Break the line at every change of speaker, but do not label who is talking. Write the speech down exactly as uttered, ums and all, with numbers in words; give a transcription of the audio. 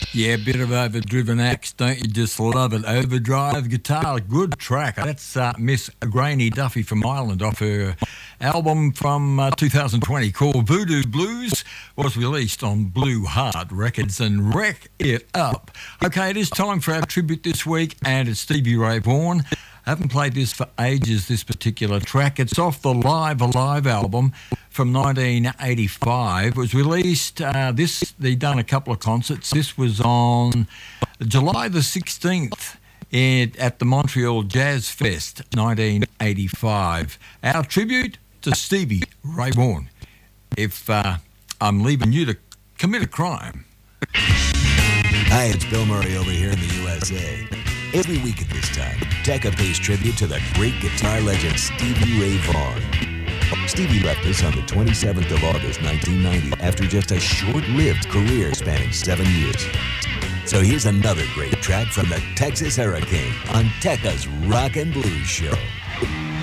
Yeah, bit of overdriven axe, don't you just love it? Overdrive guitar, good track. That's uh, Miss Grainy Duffy from Ireland off her album from uh, two thousand twenty called Voodoo Blues, was released on Blue Heart Records, and wreck it up. Okay, it is time for our tribute this week, and it's Stevie Ray Vaughan. I haven't played this for ages, this particular track. It's off the Live Alive album from nineteen eighty-five. It was released, uh, this, they done a couple of concerts. This was on July the sixteenth in, at the Montreal Jazz Fest, nineteen eighty-five. Our tribute to Stevie Ray Vaughan. If uh, I'm leaving you to commit a crime.
Hi, it's Bill Murray over here in the U S A. Every week at this time, Tekka pays tribute to the great guitar legend Stevie Ray Vaughan. Stevie left us on the twenty-seventh of August, nineteen ninety, after just a short-lived career spanning seven years. So here's another great track from the Texas Hurricane on Tekka's Rock and Blues Show.